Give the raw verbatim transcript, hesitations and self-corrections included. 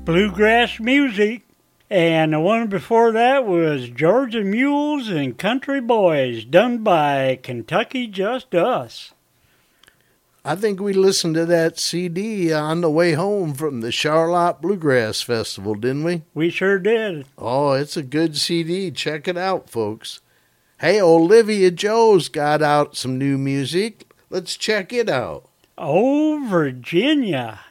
bluegrass music. And the one before that was Georgia Mules and Country Boys, done by Kentucky Just Us. I think we listened to that C D on the way home from the Charlotte Bluegrass Festival, didn't we? We sure did. Oh, it's a good C D. Check it out, folks. Hey, Olivia Joe's got out some new music. Let's check it out. Oh, Virginia.